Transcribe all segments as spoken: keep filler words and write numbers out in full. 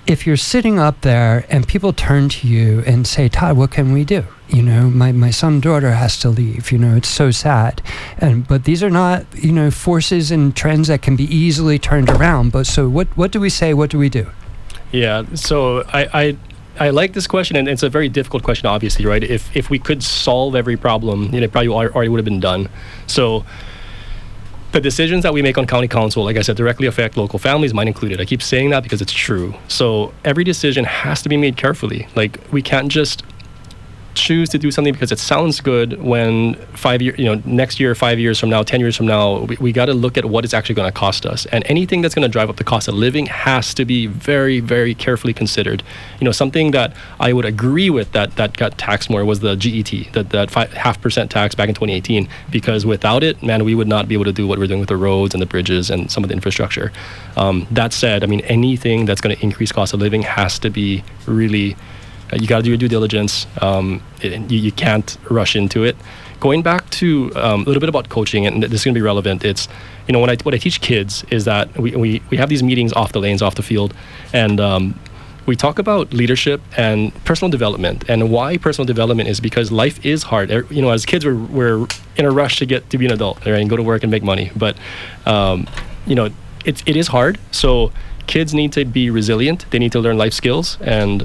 if you're sitting up there and people turn to you and say, Todd, what can we do? You know, my, my son daughter has to leave, you know, it's so sad. And but these are not, you know, forces and trends that can be easily turned around. But so what, what do we say? What do we do? Yeah, so I, I I like this question, and it's a very difficult question, obviously, right? If if we could solve every problem, you know, it probably already would have been done. So the decisions that we make on county council, like I said, directly affect local families, mine included. I keep saying that because it's true. So every decision has to be made carefully. Like, we can't just choose to do something because it sounds good when five years, you know, next year, five years from now, ten years from now, we, we got to look at what it's actually going to cost us. And anything that's going to drive up the cost of living has to be very, very carefully considered. You know, something that I would agree with that that got taxed more was the G E T, that, that five, half percent tax back in twenty eighteen, because without it, man, we would not be able to do what we're doing with the roads and the bridges and some of the infrastructure. Um, that said, I mean, anything that's going to increase cost of living has to be really, you got to do your due diligence. Um, it, you, you can't rush into it. Going back to um, a little bit about coaching, and this is going to be relevant. It's, you know, when I what I teach kids is that we we, we have these meetings off the lanes, off the field, and um, we talk about leadership and personal development. And why personal development is because life is hard. You know, as kids, we're we're in a rush to get to be an adult, right, and go to work and make money. But um, you know, it's it is hard. So kids need to be resilient. They need to learn life skills, and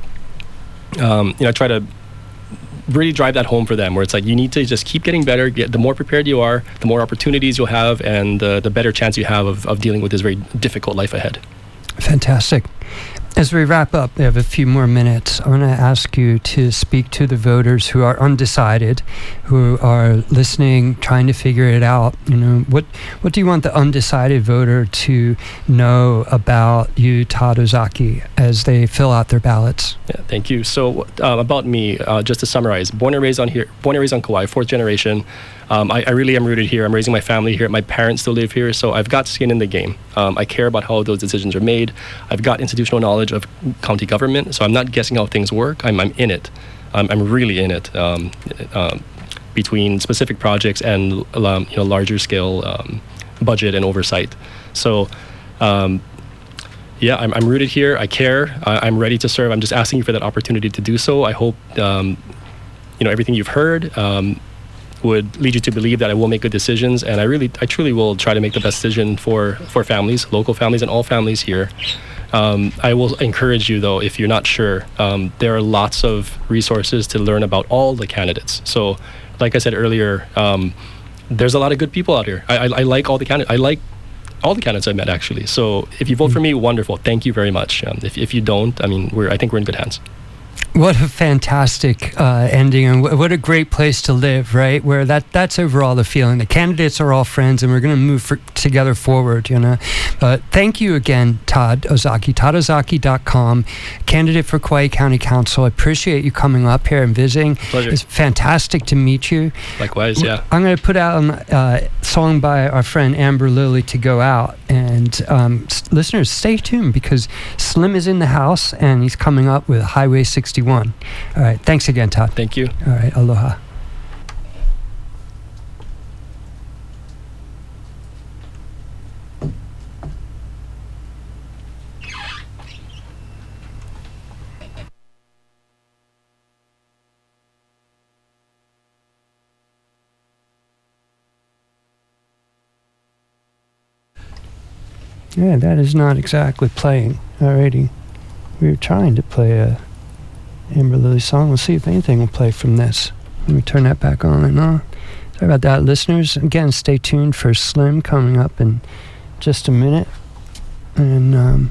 Um, you know, I try to really drive that home for them, where it's like you need to just keep getting better. Get the more prepared you are, the more opportunities you'll have, and uh, the better chance you have of, of dealing with this very difficult life ahead. Fantastic. As we wrap up, we have a few more minutes. I want to ask you to speak to the voters who are undecided, who are listening, trying to figure it out. You know, what what do you want the undecided voter to know about you, Todd Ozaki, as they fill out their ballots? Yeah, thank you. So uh, about me, uh, just to summarize, born and raised on here, born and raised on Kauai, fourth generation. Um, I, I really am rooted here. I'm raising my family here. My parents still live here, so I've got skin in the game. Um, I care about how those decisions are made. I've got institutional knowledge of county government, so I'm not guessing how things work. I'm, I'm in it. I'm, I'm really in it. Um, uh, between specific projects and um, you know, larger scale um, budget and oversight. So, um, yeah, I'm, I'm rooted here. I care. I, I'm ready to serve. I'm just asking you for that opportunity to do so. I hope um, you know everything you've heard Um, would lead you to believe that I will make good decisions, and I really, I truly will try to make the best decision for, for families, local families, and all families here. Um, I will encourage you, though, if you're not sure, um, there are lots of resources to learn about all the candidates. So, like I said earlier, um, there's a lot of good people out here. I, I, I like all the candidates. I like all the candidates I've met, actually. So, if you vote for me, wonderful. Thank you very much. Um, if if you don't, I mean, we're I think we're in good hands. What a fantastic uh, ending, and w- what a great place to live, right? Where that that's overall the feeling. The candidates are all friends, and we're going to move for, together forward, you know. But thank you again, Todd Ozaki, todd ozaki dot com, candidate for Kauai County Council. I appreciate you coming up here and visiting. Pleasure. It's fantastic to meet you. Likewise, yeah. I'm going to put out a uh, song by our friend Amber Lilly to go out. And um, s- listeners, stay tuned, because Slim is in the house, and he's coming up with Highway sixty-one. All right. Thanks again, Todd. Thank you. All right. Aloha. Yeah, that is not exactly playing. Alrighty. We were trying to play a Amber Lilly song. We'll see if anything will play from this. Let me turn that back on and on. Sorry about that, listeners. Again, stay tuned for Slim coming up in just a minute. And, um,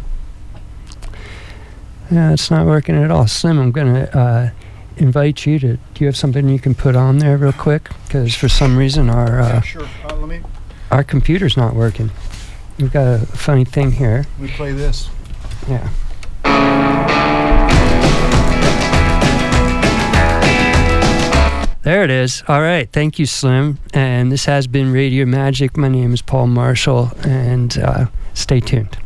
yeah, it's not working at all. Slim, I'm going to uh, invite you to, do you have something you can put on there real quick? Because for some reason our, uh, yeah, sure. Uh, let me, our computer's not working. We've got a funny thing here. let me play this. Yeah. There it is. All right. Thank you, Slim. And this has been Radio Magic. My name is Paul Marshall, and uh, stay tuned.